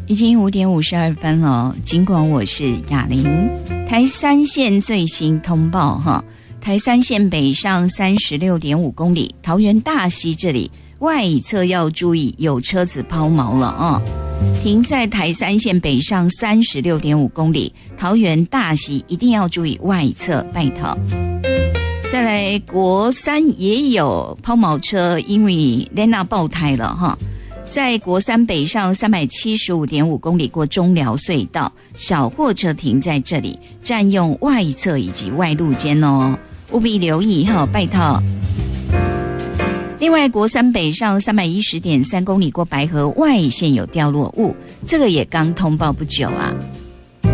已经5:52了。尽管我是雅玲，台三线最新通报哈，台三线北上36.5公里，桃园大溪这里外侧要注意有车子抛锚了啊！停在台三线北上36.5公里，桃园大溪一定要注意外侧，拜托。再来国三也有抛锚车，因为莲娜爆胎了哈。在国三北上375.5公里过中寮隧道，小货车停在这里，占用外侧以及外路间哦，务必留意哈，拜托。另外，国三北上310.3公里过白河外线有掉落物，这个也刚通报不久啊。